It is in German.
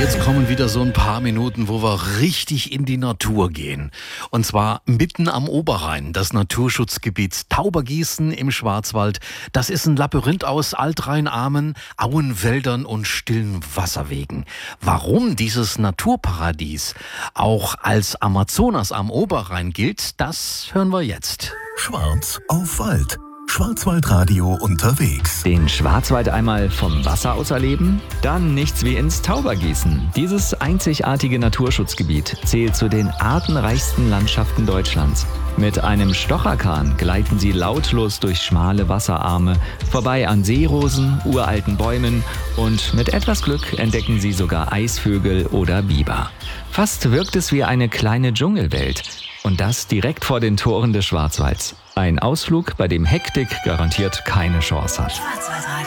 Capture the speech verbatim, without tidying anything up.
Jetzt kommen wieder so ein paar Minuten, wo wir richtig in die Natur gehen. Und zwar mitten am Oberrhein, das Naturschutzgebiet Taubergießen im Schwarzwald. Das ist ein Labyrinth aus altrheinarmen Auenwäldern und stillen Wasserwegen. Warum dieses Naturparadies auch als Amazonas am Oberrhein gilt, das hören wir jetzt. Schwarz auf Wald. Schwarzwaldradio unterwegs. Den Schwarzwald einmal vom Wasser aus erleben? Dann nichts wie ins Taubergießen. Dieses einzigartige Naturschutzgebiet zählt zu den artenreichsten Landschaften Deutschlands. Mit einem Stocherkahn gleiten Sie lautlos durch schmale Wasserarme, vorbei an Seerosen, uralten Bäumen und mit etwas Glück entdecken Sie sogar Eisvögel oder Biber. Fast wirkt es wie eine kleine Dschungelwelt. Und das direkt vor den Toren des Schwarzwalds. Ein Ausflug, bei dem Hektik garantiert keine Chance hat.